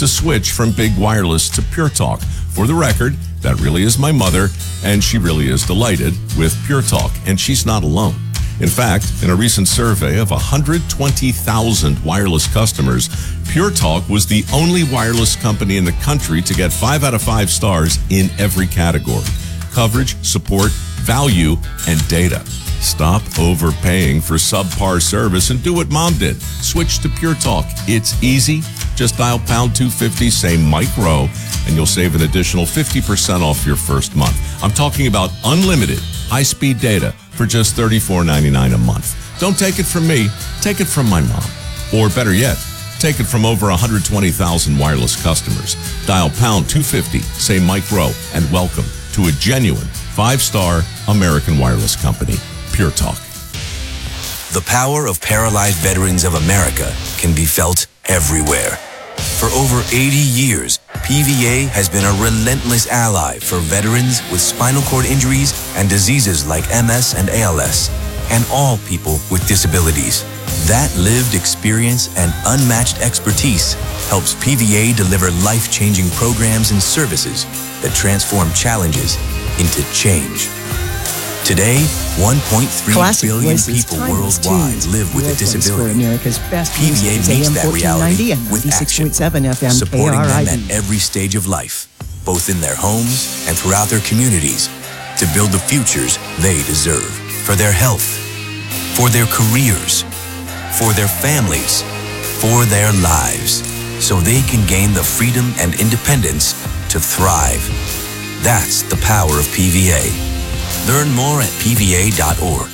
to switch from Big Wireless to Pure Talk. For the record, that really is my mother, and she really is delighted with Pure Talk, and she's not alone. In fact, in a recent survey of 120,000 wireless customers, Pure Talk was the only wireless company in the country to get 5 out of 5 stars in every category: coverage, support, value, and data. Stop overpaying for subpar service and do what Mom did. Switch to Pure Talk. It's easy. Just dial pound 250, say Mike Rowe, and you'll save an additional 50% off your first month. I'm talking about unlimited high-speed data for just $34.99 a month. Don't take it from me. Take it from my mom. Or better yet, take it from over 120,000 wireless customers. Dial pound 250, say Mike Rowe, and welcome to a genuine 5-star American wireless company, Pure Talk. The power of paralyzed veterans of America can be felt everywhere. For over 80 years, PVA has been a relentless ally for veterans with spinal cord injuries and diseases like MS and ALS, and all people with disabilities. That lived experience and unmatched expertise helps PVA deliver life-changing programs and services that transform challenges into change. Today, 1.3 billion people worldwide live with a disability. PVA meets that reality with action, supporting them at every stage of life, both in their homes and throughout their communities, to build the futures they deserve, for their health, for their careers, for their families, for their lives, so they can gain the freedom and independence to thrive. That's the power of PVA. Learn more at PVA.org.